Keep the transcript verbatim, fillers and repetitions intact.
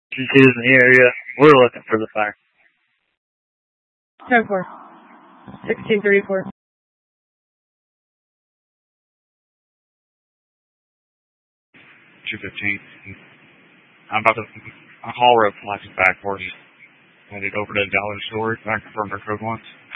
Two twos in the area. We're looking for the fire. ten four. sixteen thirty-four. two fifteen. I'm about to a haul rope flashing back for you. Headed over to the dollar store. Can I confirm their code once?